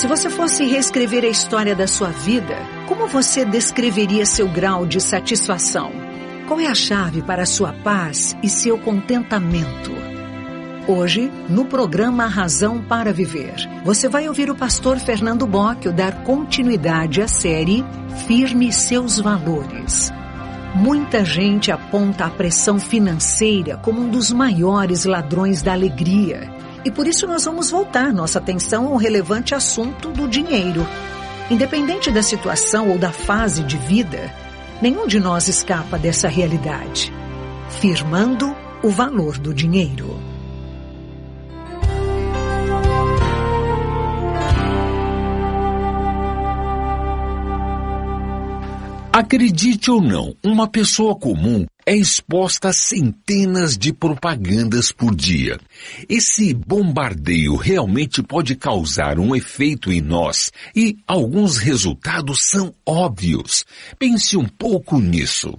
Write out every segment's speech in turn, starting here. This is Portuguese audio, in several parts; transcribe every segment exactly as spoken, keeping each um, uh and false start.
Se você fosse reescrever a história da sua vida, como você descreveria seu grau de satisfação? Qual é a chave para a sua paz e seu contentamento? Hoje, no programa Razão para Viver, você vai ouvir o pastor Fernando Bocchio dar continuidade à série Firme Seus Valores. Muita gente aponta a pressão financeira como um dos maiores ladrões da alegria. E por isso nós vamos voltar nossa atenção ao relevante assunto do dinheiro. Independente da situação ou da fase de vida, nenhum de nós escapa dessa realidade. Firmando o valor do dinheiro. Acredite ou não, uma pessoa comum é exposta a centenas de propagandas por dia. Esse bombardeio realmente pode causar um efeito em nós e alguns resultados são óbvios. Pense um pouco nisso.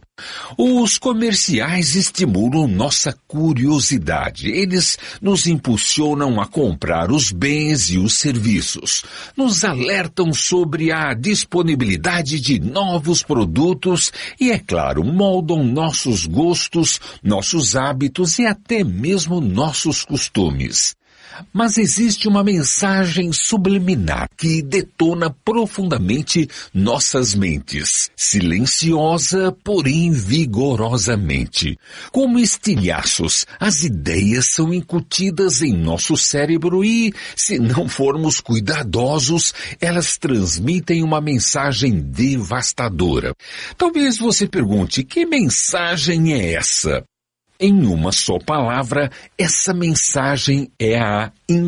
Os comerciais estimulam nossa curiosidade. Eles nos impulsionam a comprar os bens e os serviços. Nos alertam sobre a disponibilidade de novos produtos e, é claro, moldam nossos gostos, nossos hábitos e até mesmo nossos costumes. Mas existe uma mensagem subliminar que detona profundamente nossas mentes, silenciosa, porém vigorosamente. Como estilhaços, as ideias são incutidas em nosso cérebro e, se não formos cuidadosos, elas transmitem uma mensagem devastadora. Talvez você pergunte, que mensagem é essa? Em uma só palavra, essa mensagem é a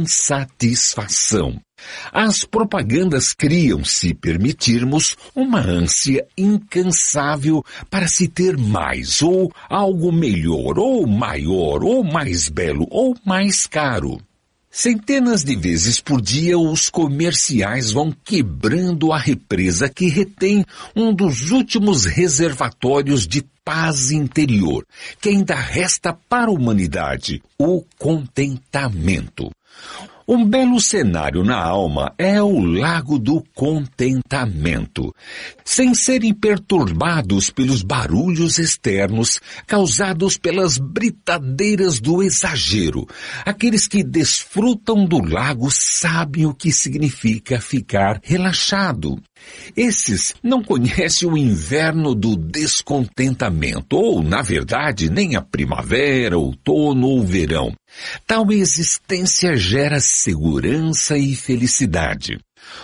insatisfação. As propagandas criam, se permitirmos, uma ânsia incansável para se ter mais, ou algo melhor, ou maior, ou mais belo, ou mais caro. Centenas de vezes por dia, os comerciais vão quebrando a represa que retém um dos últimos reservatórios de paz interior, que ainda resta para a humanidade, o contentamento. Um belo cenário na alma é o lago do contentamento. Sem serem perturbados pelos barulhos externos causados pelas britadeiras do exagero, aqueles que desfrutam do lago sabem o que significa ficar relaxado. Esses não conhecem o inverno do descontentamento, ou, na verdade, nem a primavera, outono ou verão. Tal existência gera segurança e felicidade.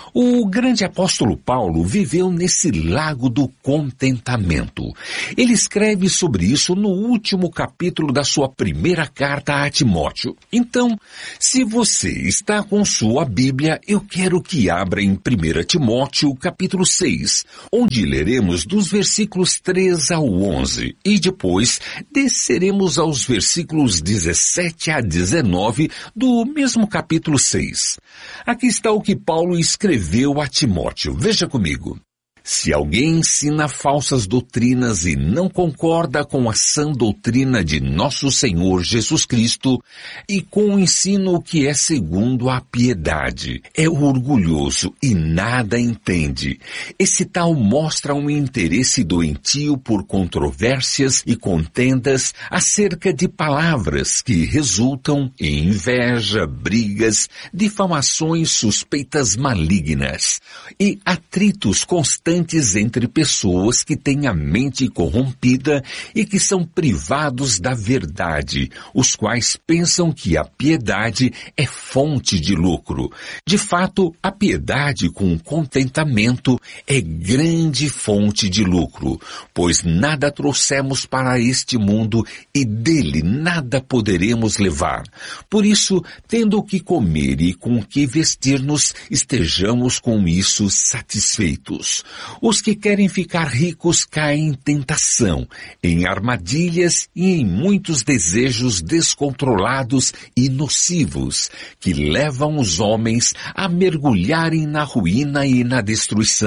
O grande apóstolo Paulo viveu nesse lago do contentamento. Ele escreve sobre isso no último capítulo da sua primeira carta a Timóteo. Então, se você está com sua Bíblia, eu quero que abra em primeira Timóteo, capítulo seis, onde leremos dos versículos três ao onze, e depois desceremos aos versículos dezessete a dezenove do mesmo capítulo seis. Aqui está o que Paulo escreveu a Timóteo. Veja comigo. Se alguém ensina falsas doutrinas e não concorda com a sã doutrina de nosso Senhor Jesus Cristo e com o ensino que é segundo a piedade, é orgulhoso e nada entende. Esse tal mostra um interesse doentio por controvérsias e contendas acerca de palavras que resultam em inveja, brigas, difamações, suspeitas malignas e atritos constantes entre pessoas que têm a mente corrompida e que são privados da verdade, os quais pensam que a piedade é fonte de lucro. De fato, a piedade com contentamento é grande fonte de lucro, pois nada trouxemos para este mundo e dele nada poderemos levar. Por isso, tendo o que comer e com o que vestir-nos, estejamos com isso satisfeitos. Os que querem ficar ricos caem em tentação, em armadilhas e em muitos desejos descontrolados e nocivos, que levam os homens a mergulharem na ruína e na destruição.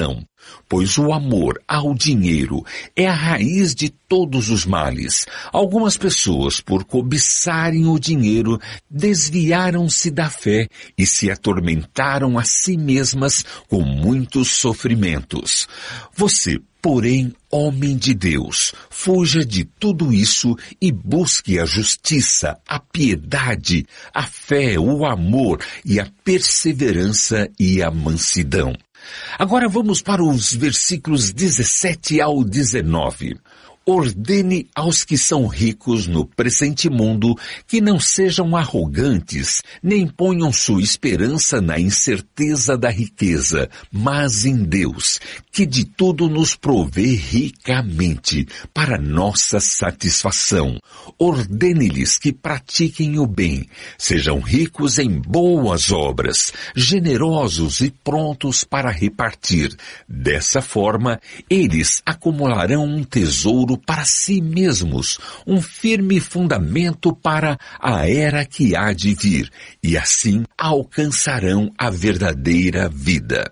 pois o amor ao dinheiro é a raiz de todos os males. Algumas pessoas, por cobiçarem o dinheiro, desviaram-se da fé e se atormentaram a si mesmas com muitos sofrimentos. Você, porém, homem de Deus, fuja de tudo isso e busque a justiça, a piedade, a fé, o amor e a perseverança e a mansidão. Agora vamos para os versículos dezessete ao dezenove. Ordene aos que são ricos no presente mundo que não sejam arrogantes, nem ponham sua esperança na incerteza da riqueza, mas em Deus, que de tudo nos provê ricamente, para nossa satisfação. Ordene-lhes que pratiquem o bem, sejam ricos em boas obras, generosos e prontos para repartir. Dessa forma, eles acumularão um tesouro para si mesmos, um firme fundamento para a era que há de vir, e assim alcançarão a verdadeira vida.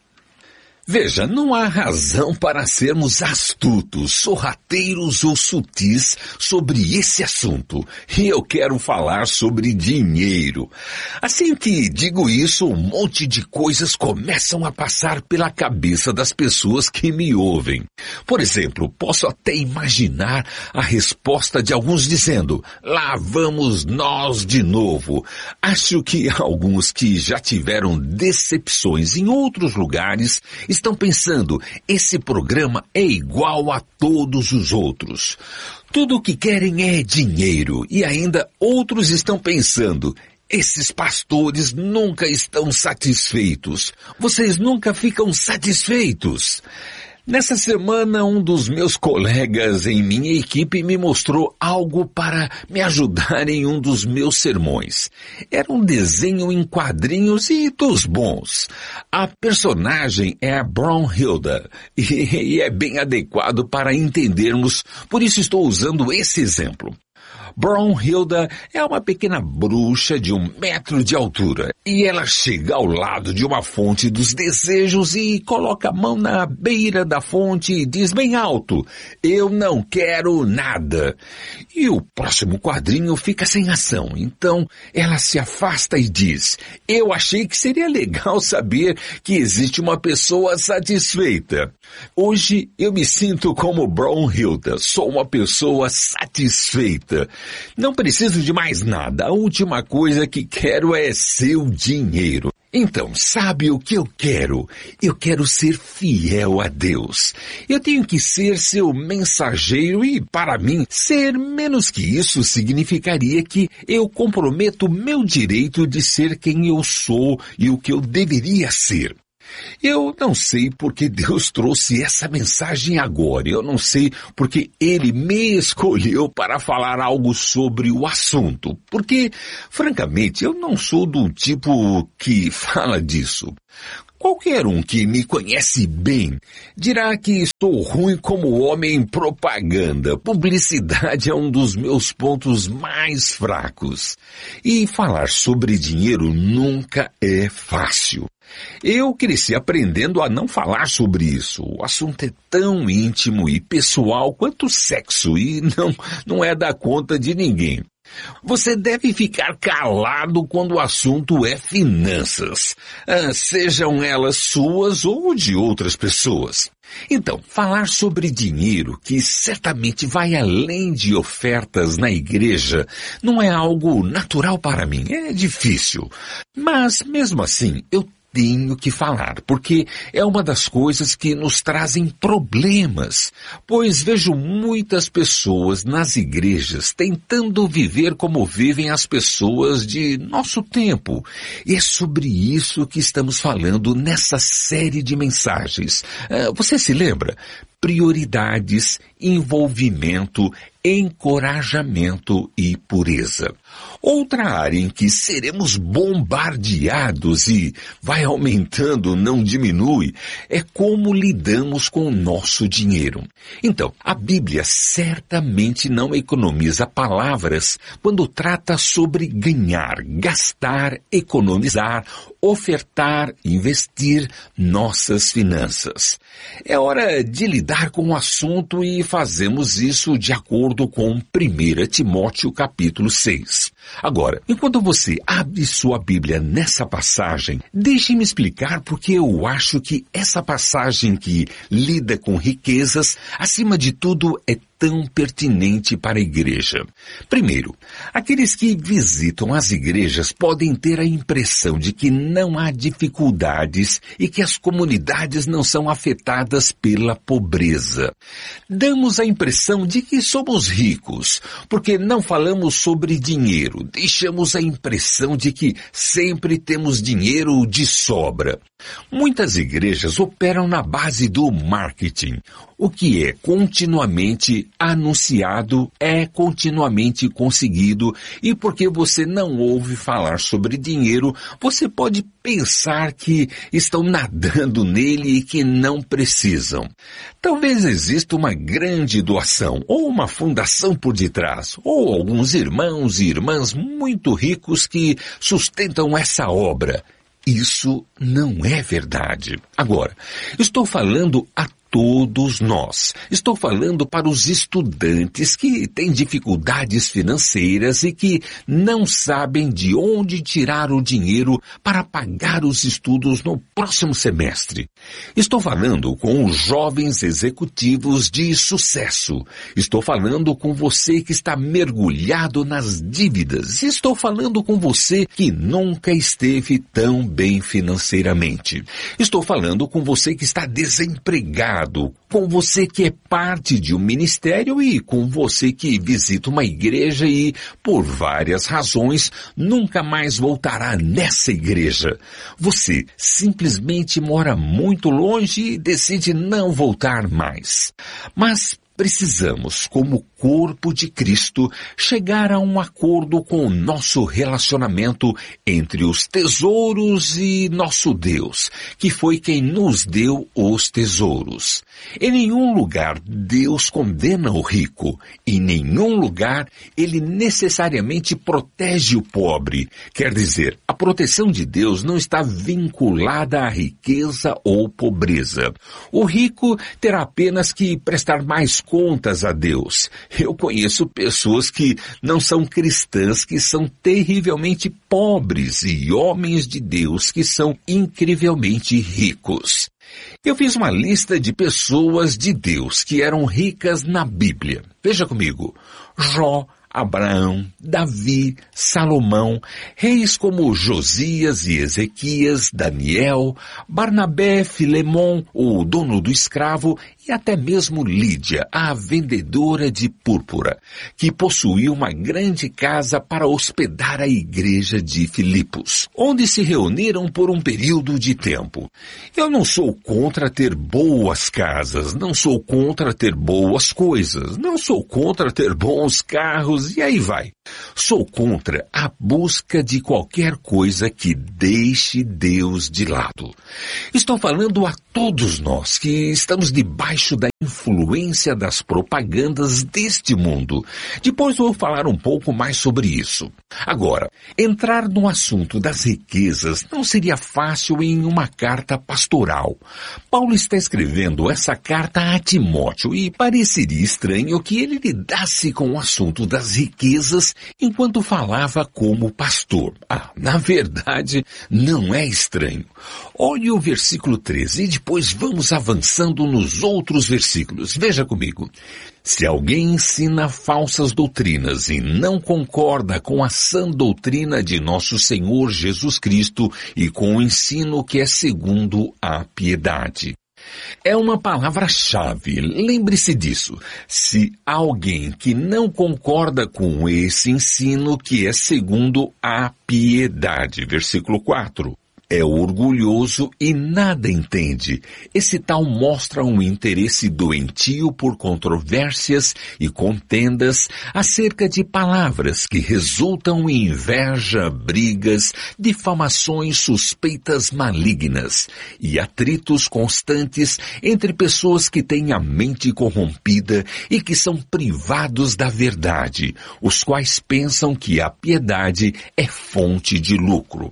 Veja, não há razão para sermos astutos, sorrateiros ou sutis sobre esse assunto. E eu quero falar sobre dinheiro. Assim que digo isso, um monte de coisas começam a passar pela cabeça das pessoas que me ouvem. Por exemplo, posso até imaginar a resposta de alguns dizendo, lá vamos nós de novo. Acho que alguns que já tiveram decepções em outros lugares estão pensando, esse programa é igual a todos os outros. Tudo o que querem é dinheiro e ainda outros estão pensando, esses pastores nunca estão satisfeitos. Vocês nunca ficam satisfeitos. Nessa semana, um dos meus colegas em minha equipe me mostrou algo para me ajudar em um dos meus sermões. Era um desenho em quadrinhos e dos bons. A personagem é a Brunhilde e, e é bem adequado para entendermos, por isso estou usando esse exemplo. Brunhilde é uma pequena bruxa de um metro de altura e ela chega ao lado de uma fonte dos desejos e coloca a mão na beira da fonte e diz bem alto, eu não quero nada. E o próximo quadrinho fica sem ação, então ela se afasta e diz, eu achei que seria legal saber que existe uma pessoa satisfeita. Hoje eu me sinto como Brunhilde, sou uma pessoa satisfeita. Não preciso de mais nada, a última coisa que quero é seu dinheiro. Então, sabe o que eu quero? Eu quero ser fiel a Deus. Eu tenho que ser seu mensageiro e, para mim, ser menos que isso significaria que eu comprometo meu direito de ser quem eu sou e o que eu deveria ser. Eu não sei porque Deus trouxe essa mensagem agora. Eu não sei porque Ele me escolheu para falar algo sobre o assunto. Porque, francamente, eu não sou do tipo que fala disso. Qualquer um que me conhece bem dirá que estou ruim como homem em propaganda. Publicidade é um dos meus pontos mais fracos. E falar sobre dinheiro nunca é fácil. Eu cresci aprendendo a não falar sobre isso. O assunto é tão íntimo e pessoal quanto o sexo e não, não é da conta de ninguém. Você deve ficar calado quando o assunto é finanças, ah, sejam elas suas ou de outras pessoas. Então, falar sobre dinheiro, que certamente vai além de ofertas na igreja, não é algo natural para mim, é difícil. Mas, mesmo assim, eu tenho que falar, porque é uma das coisas que nos trazem problemas, pois vejo muitas pessoas nas igrejas tentando viver como vivem as pessoas de nosso tempo. E é sobre isso que estamos falando nessa série de mensagens. Uh, você se lembra? Prioridades, envolvimento, encorajamento e pureza. Outra área em que seremos bombardeados e vai aumentando, não diminui, é como lidamos com o nosso dinheiro. Então, a Bíblia certamente não economiza palavras quando trata sobre ganhar, gastar, economizar, ofertar, investir nossas finanças. É hora de lidar com o assunto e fazemos isso de acordo com primeiro Timóteo capítulo seis. Agora, enquanto você abre sua Bíblia nessa passagem, deixe-me explicar porque eu acho que essa passagem que lida com riquezas, acima de tudo, é tão pertinente para a igreja. Primeiro, aqueles que visitam as igrejas podem ter a impressão de que não há dificuldades e que as comunidades não são afetadas pela pobreza. Damos a impressão de que somos ricos, porque não falamos sobre dinheiro. Deixamos a impressão de que sempre temos dinheiro de sobra. Muitas igrejas operam na base do marketing. O que é continuamente anunciado é continuamente conseguido, e porque você não ouve falar sobre dinheiro, você pode pensar que estão nadando nele e que não precisam. Talvez exista uma grande doação, ou uma fundação por detrás, ou alguns irmãos e irmãs muito ricos que sustentam essa obra. Isso não é verdade. Agora, estou falando a todos nós. Estou falando para os estudantes que têm dificuldades financeiras e que não sabem de onde tirar o dinheiro para pagar os estudos no próximo semestre. Estou falando com os jovens executivos de sucesso. Estou falando com você que está mergulhado nas dívidas. Estou falando com você que nunca esteve tão bem financeiramente. Estou falando com você que está desempregado, com você que é parte de um ministério e com você que visita uma igreja e, por várias razões, nunca mais voltará nessa igreja. Você simplesmente mora muito longe e decide não voltar mais. Mas precisamos, como corpo de Cristo, chegar a um acordo com o nosso relacionamento entre os tesouros e nosso Deus, que foi quem nos deu os tesouros. Em nenhum lugar Deus condena o rico, em nenhum lugar ele necessariamente protege o pobre. Quer dizer, a proteção de Deus não está vinculada à riqueza ou pobreza. O rico terá apenas que prestar mais contas a Deus. Eu conheço pessoas que não são cristãs, que são terrivelmente pobres, e homens de Deus que são incrivelmente ricos. Eu fiz uma lista de pessoas de Deus que eram ricas na Bíblia. Veja comigo: Jó, Abraão, Davi, Salomão, reis como Josias e Ezequias, Daniel, Barnabé, Filemon, o dono do escravo, e até mesmo Lídia, a vendedora de púrpura, que possuía uma grande casa para hospedar a igreja de Filipos, onde se reuniram por um período de tempo. Eu não sou contra ter boas casas, não sou contra ter boas coisas, não sou contra ter bons carros, e aí vai. Sou contra a busca de qualquer coisa que deixe Deus de lado. Estou falando a todos nós que estamos debaixo da influência das propagandas deste mundo. Depois vou falar um pouco mais sobre isso. Agora, entrar no assunto das riquezas não seria fácil em uma carta pastoral. Paulo está escrevendo essa carta a Timóteo e pareceria estranho que ele lidasse com o assunto das riquezas enquanto falava como pastor. Ah, na verdade, não é estranho. Olhe o versículo treze e depois vamos avançando nos outros versículos. Veja comigo. Se alguém ensina falsas doutrinas e não concorda com a sã doutrina de nosso Senhor Jesus Cristo e com o ensino que é segundo a piedade. É uma palavra-chave, lembre-se disso. Se alguém que não concorda com esse ensino que é segundo a piedade, versículo quatro. É orgulhoso e nada entende. Esse tal mostra um interesse doentio por controvérsias e contendas acerca de palavras que resultam em inveja, brigas, difamações, suspeitas malignas e atritos constantes entre pessoas que têm a mente corrompida e que são privados da verdade, os quais pensam que a piedade é fonte de lucro.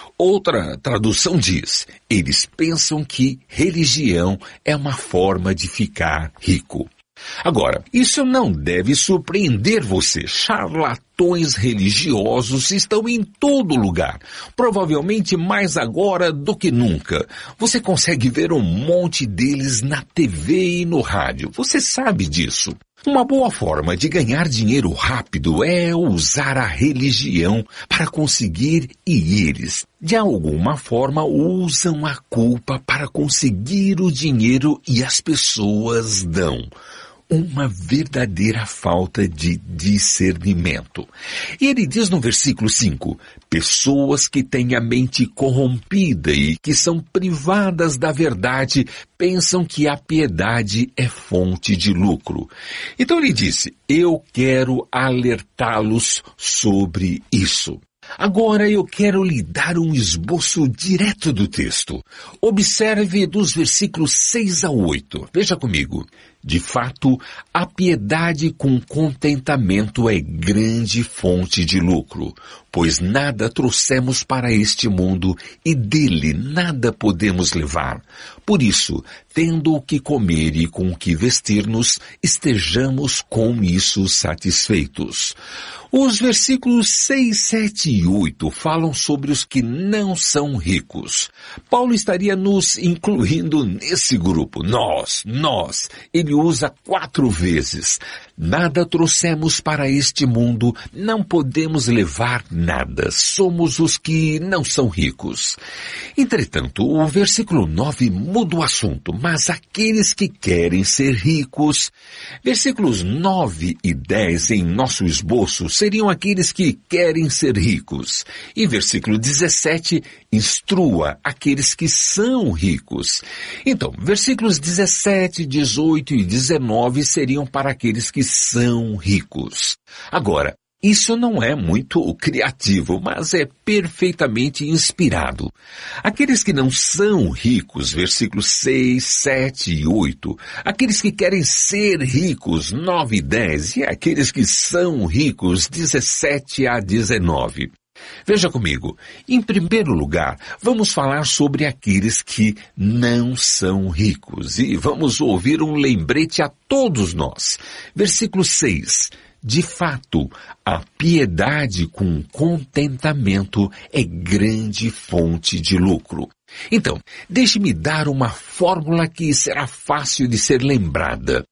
Outra tradução diz, eles pensam que religião é uma forma de ficar rico. Agora, isso não deve surpreender você. Charlatões religiosos estão em todo lugar, provavelmente mais agora do que nunca. Você consegue ver um monte deles na T V e no rádio, você sabe disso. Uma boa forma de ganhar dinheiro rápido é usar a religião para conseguir, e eles, de alguma forma, usam a culpa para conseguir o dinheiro e as pessoas dão. Uma verdadeira falta de discernimento. E ele diz no versículo cinco, pessoas que têm a mente corrompida e que são privadas da verdade pensam que a piedade é fonte de lucro. Então ele disse, eu quero alertá-los sobre isso. Agora eu quero lhe dar um esboço direto do texto. Observe dos versículos seis a oito. Veja comigo. De fato, a piedade com contentamento é grande fonte de lucro, pois nada trouxemos para este mundo e dele nada podemos levar. Por isso, tendo o que comer e com o que vestir-nos, estejamos com isso satisfeitos. Os versículos seis, sete e oito falam sobre os que não são ricos. Paulo estaria nos incluindo nesse grupo. Nós, nós. Ele usa quatro vezes. Nada trouxemos para este mundo, não podemos levar nada. Somos os que não são ricos. Entretanto, o versículo nove muda o assunto, mas aqueles que querem ser ricos. Versículos nove e dez em nosso esboço seriam aqueles que querem ser ricos. E versículo dezessete, instrua aqueles que são ricos. Então, versículos dezessete, dezoito e dezenove seriam para aqueles que são ricos. Agora, isso não é muito criativo, mas é perfeitamente inspirado. Aqueles que não são ricos, versículos seis, sete e oito. Aqueles que querem ser ricos, nove e dez. E aqueles que são ricos, dezessete a dezenove. Veja comigo, em primeiro lugar, vamos falar sobre aqueles que não são ricos. E vamos ouvir um lembrete a todos nós. Versículo seis. De fato, a piedade com contentamento é grande fonte de lucro. Então, deixe-me dar uma fórmula que será fácil de ser lembrada.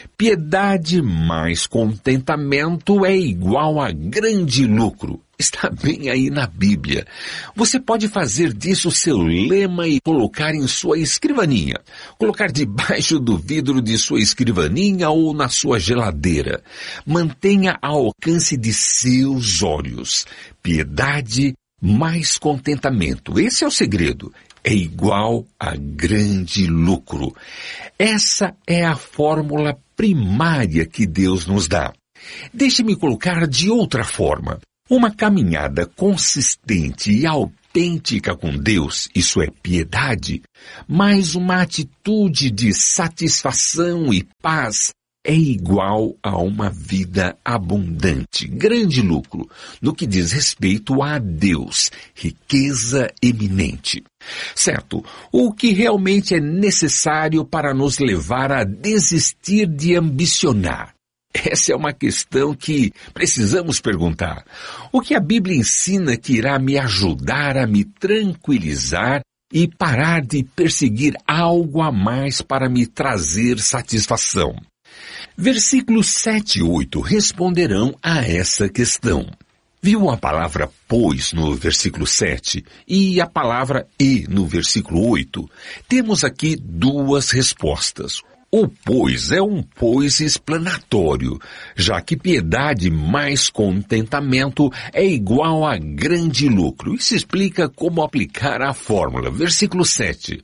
Piedade mais contentamento é igual a grande lucro. Está bem aí na Bíblia. Você pode fazer disso seu lema e colocar em sua escrivaninha. Colocar debaixo do vidro de sua escrivaninha ou na sua geladeira. Mantenha ao alcance de seus olhos. Piedade mais contentamento. Esse é o segredo. É igual a grande lucro. Essa é a fórmula primária que Deus nos dá. Deixe-me colocar de outra forma. Uma caminhada consistente e autêntica com Deus, isso é piedade, mais uma atitude de satisfação e paz é igual a uma vida abundante, grande lucro, no que diz respeito a Deus, riqueza eminente. Certo, o que realmente é necessário para nos levar a desistir de ambicionar? Essa é uma questão que precisamos perguntar. O que a Bíblia ensina que irá me ajudar a me tranquilizar e parar de perseguir algo a mais para me trazer satisfação? Versículos sete e oito responderão a essa questão. Viu a palavra pois no versículo sete e a palavra e no versículo oito? Temos aqui duas respostas. O pois é um pois explanatório, já que piedade mais contentamento é igual a grande lucro. Isso explica como aplicar a fórmula. Versículo sete.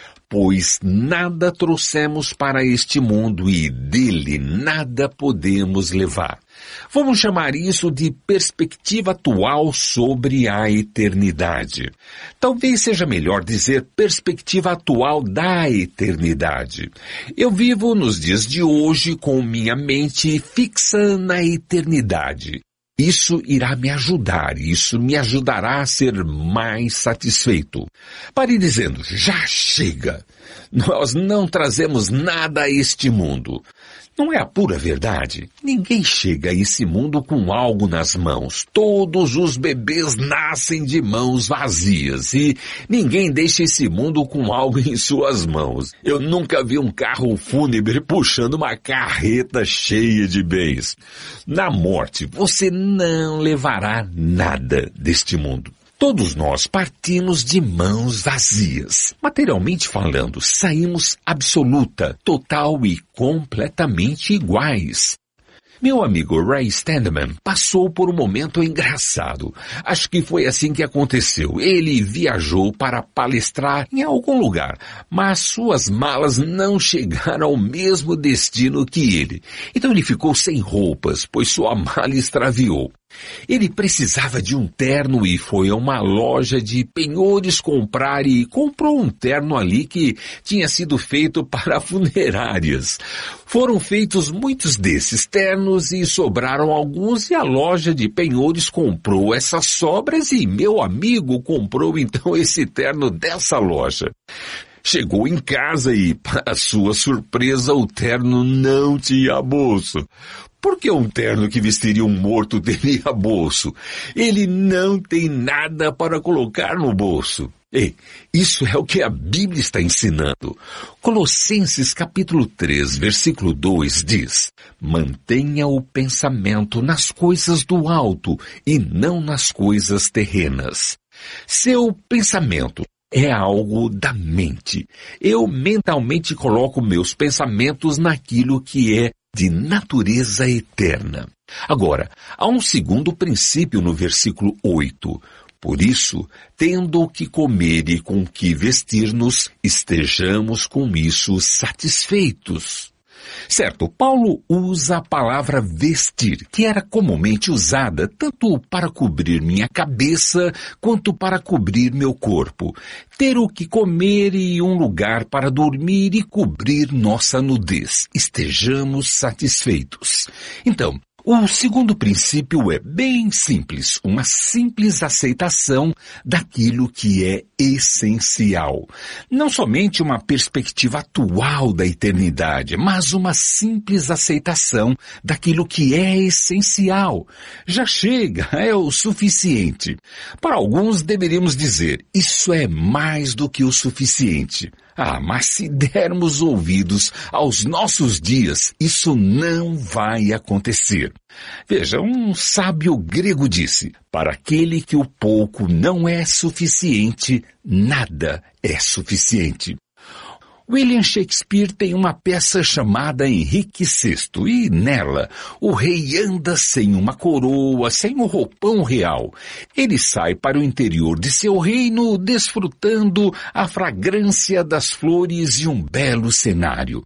Pois nada trouxemos para este mundo e dele nada podemos levar. Vamos chamar isso de perspectiva atual sobre a eternidade. Talvez seja melhor dizer perspectiva atual da eternidade. Eu vivo nos dias de hoje com minha mente fixa na eternidade. Isso irá me ajudar, isso me ajudará a ser mais satisfeito. Pare dizendo, já chega. Nós não trazemos nada a este mundo. Não é a pura verdade? Ninguém chega a esse mundo com algo nas mãos. Todos os bebês nascem de mãos vazias e ninguém deixa esse mundo com algo em suas mãos. Eu nunca vi um carro fúnebre puxando uma carreta cheia de bens. Na morte, você não levará nada deste mundo. Todos nós partimos de mãos vazias. Materialmente falando, saímos absoluta, total e completamente iguais. Meu amigo Ray Standman passou por um momento engraçado. Acho que foi assim que aconteceu. Ele viajou para palestrar em algum lugar, mas suas malas não chegaram ao mesmo destino que ele. Então ele ficou sem roupas, pois sua mala extraviou. Ele precisava de um terno e foi a uma loja de penhores comprar e comprou um terno ali que tinha sido feito para funerárias. Foram feitos muitos desses ternos e sobraram alguns e a loja de penhores comprou essas sobras e meu amigo comprou então esse terno dessa loja. Chegou em casa e, para sua surpresa, o terno não tinha bolso. Por que um terno que vestiria um morto teria bolso? Ele não tem nada para colocar no bolso. E isso é o que a Bíblia está ensinando. Colossenses capítulo três, versículo dois diz: mantenha o pensamento nas coisas do alto e não nas coisas terrenas. Seu pensamento é algo da mente. Eu mentalmente coloco meus pensamentos naquilo que é de natureza eterna. Agora, há um segundo princípio no versículo oito. Por isso, tendo o que comer e com o que vestir-nos, estejamos com isso satisfeitos. Certo, Paulo usa a palavra vestir, que era comumente usada tanto para cobrir minha cabeça quanto para cobrir meu corpo. Ter o que comer e um lugar para dormir e cobrir nossa nudez. Estejamos satisfeitos. Então, o segundo princípio é bem simples, uma simples aceitação daquilo que é essencial. Não somente uma perspectiva atual da eternidade, mas uma simples aceitação daquilo que é essencial. Já chega, é o suficiente. Para alguns deveríamos dizer, isso é mais do que o suficiente. Ah, mas se dermos ouvidos aos nossos dias, isso não vai acontecer. Veja, um sábio grego disse, para aquele que o pouco não é suficiente, nada é suficiente. William Shakespeare tem uma peça chamada Henrique sexto e nela o rei anda sem uma coroa, sem um roupão real. Ele sai para o interior de seu reino desfrutando a fragrância das flores e um belo cenário.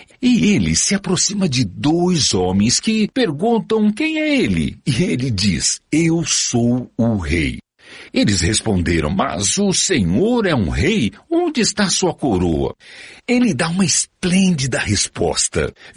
E ele se aproxima de dois homens que perguntam quem é ele. E ele diz, eu sou o rei. Eles responderam, mas o Senhor é um rei, onde está sua coroa? Ele dá uma esplêndida resposta.